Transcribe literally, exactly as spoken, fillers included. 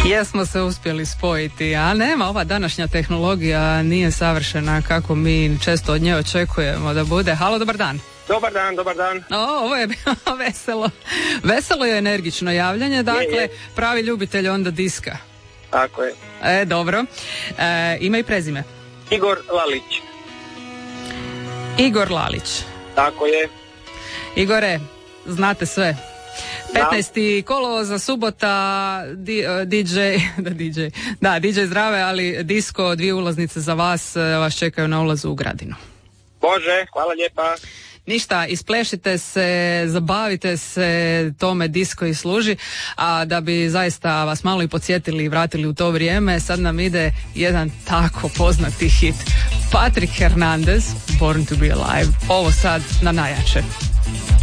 Jesmo se uspjeli spojiti, a nema, ova današnja tehnologija nije savršena kako mi često od nje očekujemo da bude. Halo, dobar dan. Dobar dan, dobar dan. O, ovo je bilo veselo. Veselo je energično javljanje, dakle, je, je. pravi ljubitelj onda diska. Tako je. E, dobro. E, ime i prezime? Igor Lalić. Igor Lalić. Tako je. Igore, znate sve. petnaesti kolovoza, subota, di, uh, D J, da D J, da, D J zdrave, ali disko, dvije ulaznice za vas, uh, vas čekaju na ulazu u Gradinu. Bože, hvala lijepa. Ništa, isplešite se, zabavite se, tome disko i služi, a da bi zaista vas malo i podsjetili i vratili u to vrijeme, sad nam ide jedan tako poznati hit. Patrick Hernandez, Born to be Alive, ovo sad na najjače.